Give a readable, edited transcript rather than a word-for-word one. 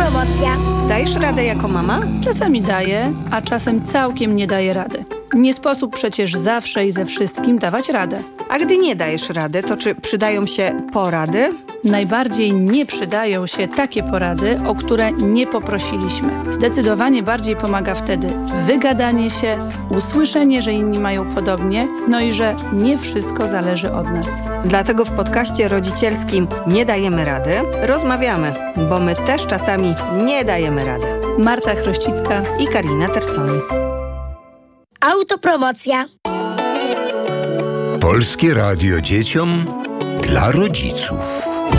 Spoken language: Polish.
Autopromocja. Dajesz radę jako mama? Czasami daję, a czasem całkiem nie daję rady. Nie sposób przecież zawsze i ze wszystkim dawać radę. A gdy nie dajesz rady, to czy przydają się porady? Najbardziej nie przydają się takie porady, o które nie poprosiliśmy. Zdecydowanie bardziej pomaga wtedy wygadanie się, usłyszenie, że inni mają podobnie, no i że nie wszystko zależy od nas. Dlatego w podcaście rodzicielskim Nie dajemy rady rozmawiamy, bo my też czasami nie dajemy rady. Marta Chrościcka i Karina Tersoni. Autopromocja. Polskie Radio dzieciom dla rodziców.